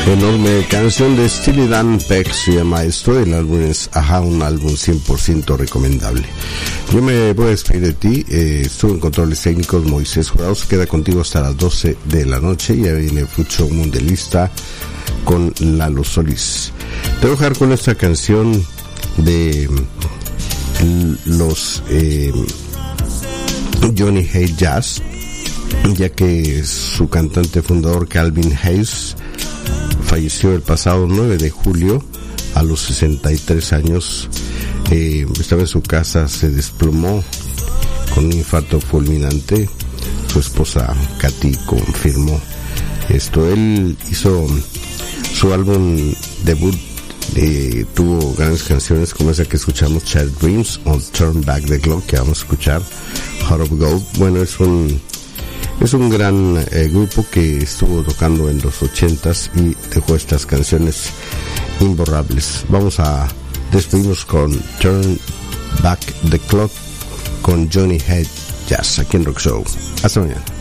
Enorme canción de Steely Dan, Peck, se llama esto. El álbum es Ajá, un álbum 100% recomendable. Yo me voy a despedir de ti. Estuve en controles técnicos Moisés Jurado. Se queda contigo hasta las 12 de la noche. Ya viene Fucho Mundialista con Lalo Solís. Te voy a dejar con esta canción de los Johnny Hayes Jazz, ya que su cantante fundador Calvin Hayes falleció el pasado 9 de julio a los 63 años. Estaba en su casa, se desplomó con un infarto fulminante. Su esposa Katy confirmó esto. Él hizo su álbum debut, tuvo grandes canciones como esa que escuchamos, Child Dreams, o Turn Back the Clock, que vamos a escuchar, Heart of Gold. Bueno, es un gran grupo que estuvo tocando en los 80s y dejó estas canciones imborrables. Vamos a despedirnos con Turn Back the Clock con Johnny Hayes Jazz aquí en Rock Show. Hasta mañana.